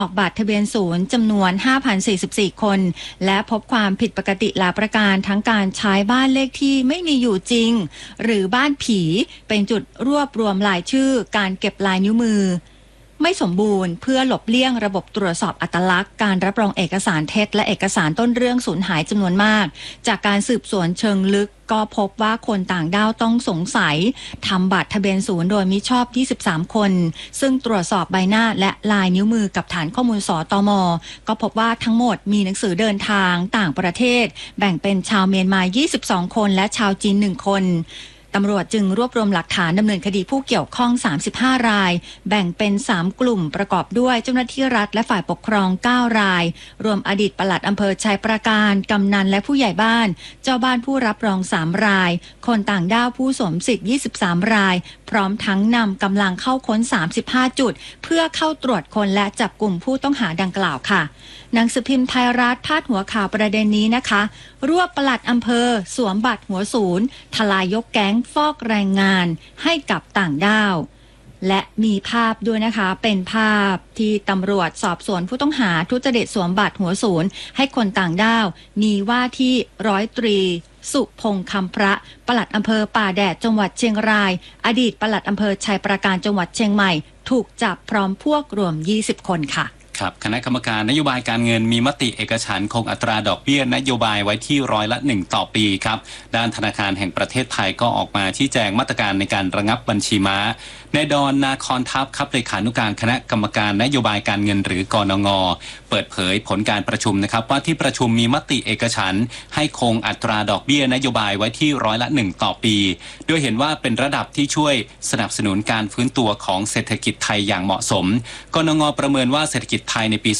ออกบัตรทะเบียนศูนย์จำนวน 5,044 คน และพบความผิดปกติหลายประการทั้งการใช้บ้านเลขที่ไม่มีอยู่จริงหรือบ้านผีเป็นจุดรวบรวมรายชื่อการเก็บลายนิ้วมือไม่สมบูรณ์เพื่อหลบเลี่ยงระบบตรวจสอบอัตลักษณ์การรับรองเอกสารเท็จและเอกสารต้นเรื่องสูญหายจำนวนมากจากการสืบสวนเชิงลึกก็พบว่าคนต่างด้าวต้องสงสัยทำบัตรทะเบียนศูนย์โดยมิชอบ23 คนซึ่งตรวจสอบใบหน้าและลายนิ้วมือกับฐานข้อมูลสตม.ก็พบว่าทั้งหมดมีหนังสือเดินทางต่างประเทศแบ่งเป็นชาวเมียนมา22 คนและชาวจีน1 คนตำรวจจึงรวบรวมหลักฐานดำเนินคดีผู้เกี่ยวข้อง35 รายแบ่งเป็น3 กลุ่มประกอบด้วยเจ้าหน้าที่รัฐและฝ่ายปกครอง9 รายรวมอดีตปลัดอำเภอชัยปราการกำนันและผู้ใหญ่บ้านเจ้าบ้านผู้รับรอง3 รายคนต่างด้าวผู้สวมสิทธิ์23 รายพร้อมทั้งนำกำลังเข้าค้น35 จุดเพื่อเข้าตรวจค้นและจับกลุ่มผู้ต้องหาดังกล่าวค่ะหนังสือพิมพ์ไทยรัฐพาดหัวข่าวประเด็นนี้นะคะรวบปลัดอำเภอสวมบัตรหัวศูนย์ทลายยกแก๊งฟอกแรงงานให้กับต่างด้าวและมีภาพด้วยนะคะเป็นภาพที่ตำรวจสอบสวนผู้ต้องหาทุจริตสวมบัตรหัวศูนย์ให้คนต่างด้าวมีว่าที่100 ตรีสุพงษ์คำพระปลัดอำเภอป่าแดดจังหวัดเชียงรายอดีตปลัดอำเภอชัยปราการจังหวัดเชียงใหม่ถูกจับพร้อมพวกรวม20 คนค่ะครับคณะกรรมการนโยบายการเงินมีมติเอกฉันท์คงอัตราดอกเบี้ยนโยบายไว้ที่1%ต่อปีครับด้านธนาคารแห่งประเทศไทยก็ออกมาชี้แจงมาตรการในการระงับบัญชีม้านายดอนนาคอนทัพครับเลขานุการคณะกรรมการนโยบายการเงินหรือกนง.เปิดเผยผลการประชุมนะครับว่าที่ประชุมมีมติเอกฉันท์ให้คงอัตราดอกเบี้ยนโยบายไว้ที่1%ต่อปีโดยเห็นว่าเป็นระดับที่ช่วยสนับสนุนการฟื้นตัวของเศรษฐกิจไทยอย่างเหมาะสมกนง.ประเมินว่าเศรษฐกิจไทยในปี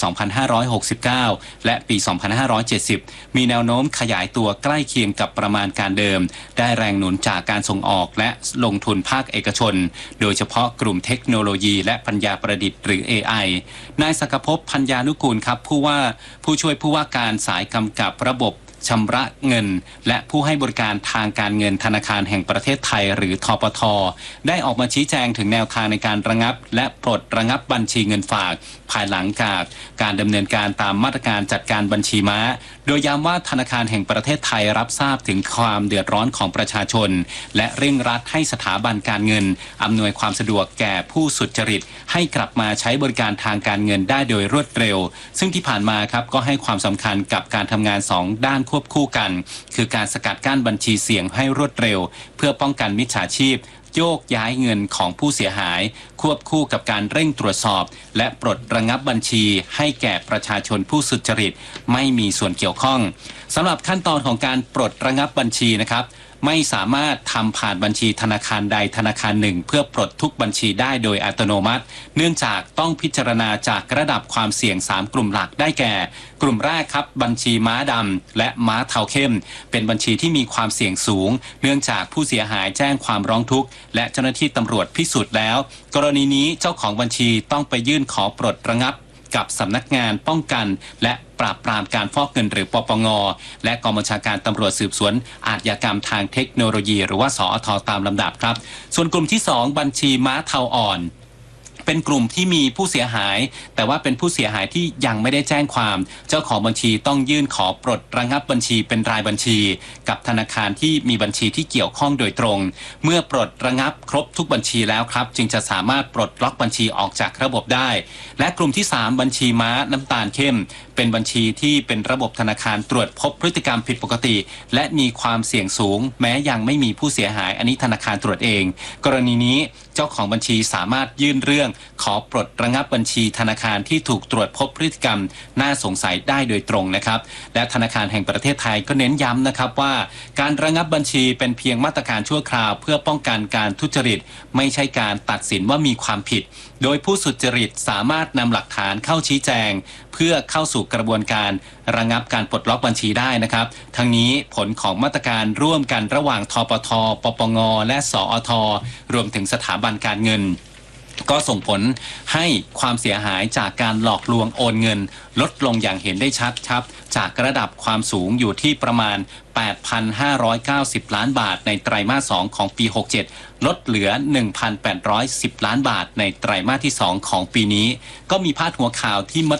2569 และปี 2570 มีแนวโน้มขยายตัวใกล้เคียงกับประมาณการเดิมได้แรงหนุนจากการส่งออกและลงทุนภาคเอกชนโดยเฉพาะกลุ่มเทคโนโลยีและปัญญาประดิษฐ์หรือ AI นายศักภพ พัญญานุกูลครับผู้ช่วยผู้ว่าการสายกำกับระบบชำระเงินและผู้ให้บริการทางการเงินธนาคารแห่งประเทศไทยหรือธปท.ได้ออกมาชี้แจงถึงแนวทางในการระงับและปลดระงับบัญชีเงินฝากภายหลังจากการดำเนินการตามมาตรการจัดการบัญชีม้าโดยย้ำว่าธนาคารแห่งประเทศไทยรับทราบถึงความเดือดร้อนของประชาชนและเร่งรัดให้สถาบันการเงินอำนวยความสะดวกแก่ผู้สุจริตให้กลับมาใช้บริการทางการเงินได้โดยรวดเร็วซึ่งที่ผ่านมาครับก็ให้ความสำคัญกับการทำงาน2 ด้านควบคู่กันคือการสกัดกั้นบัญชีเสี่ยงให้รวดเร็วเพื่อป้องกันมิจฉาชีพโยกย้ายเงินของผู้เสียหายควบคู่กับการเร่งตรวจสอบและปลดระงับบัญชีให้แก่ประชาชนผู้สุจริตไม่มีส่วนเกี่ยวข้องสำหรับขั้นตอนของการปลดระงับบัญชีนะครับไม่สามารถทำผ่านบัญชีธนาคารใดธนาคารหนึ่งเพื่อปลดทุกบัญชีได้โดยอัตโนมัติเนื่องจากต้องพิจารณาจากระดับความเสี่ยง3 กลุ่มหลักได้แก่กลุ่มแรกครับบัญชีม้าดำและม้าเทาเข้มเป็นบัญชีที่มีความเสี่ยงสูงเนื่องจากผู้เสียหายแจ้งความร้องทุกข์และเจ้าหน้าที่ตำรวจพิสูจน์แล้วกรณีนี้เจ้าของบัญชีต้องไปยื่นขอปลดระงับกับสำนักงานป้องกันและปราบปรามการฟอกเงินหรือปปง.และกองบัญชาการตำรวจสืบสวนอาชญากรรมทางเทคโนโลยีหรือว่าสอท.ตามลำดับครับส่วนกลุ่มที่2บัญชีม้าเทาอ่อนเป็นกลุ่มที่มีผู้เสียหายแต่ว่าเป็นผู้เสียหายที่ยังไม่ได้แจ้งความเจ้าของบัญชีต้องยื่นขอปลดระงับบัญชีเป็นรายบัญชีกับธนาคารที่มีบัญชีที่เกี่ยวข้องโดยตรงเมื่อปลดระงับครบทุกบัญชีแล้วครับจึงจะสามารถปลดล็อกบัญชีออกจากระบบได้และกลุ่มที่3บัญชีม้าน้ำตาลเข้มเป็นบัญชีที่เป็นระบบธนาคารตรวจพบพฤติกรรมผิดปกติและมีความเสี่ยงสูงแม้ยังไม่มีผู้เสียหายอันนี้ธนาคารตรวจเองกรณีนี้เจ้าของบัญชีสามารถยื่นเรื่องขอปลดระงับบัญชีธนาคารที่ถูกตรวจพบพฤติกรรมน่าสงสัยได้โดยตรงนะครับและธนาคารแห่งประเทศไทยก็เน้นย้ำนะครับว่าการระงับบัญชีเป็นเพียงมาตรการชั่วคราวเพื่อป้องกันการทุจริตไม่ใช่การตัดสินว่ามีความผิดโดยผู้สุจริตสามารถนำหลักฐานเข้าชี้แจงเพื่อเข้าสู่กระบวนการระงับการปลดล็อกบัญชีได้นะครับทั้งนี้ผลของมาตรการร่วมกันระหว่างธปท.ปปง.และสอท.รวมถึงสถาบันการเงินก็ส่งผลให้ความเสียหายจากการหลอกลวงโอนเงินลดลงอย่างเห็นได้ชัดครับจากระดับความสูงอยู่ที่ประมาณ 8,590 ล้านบาทในไตรมาส 2 ของปี 67 ลดเหลือ 1,810 ล้านบาทในไตรมาสที่ 2 ของปีนี้ก็มีพาดหัวข่าวที่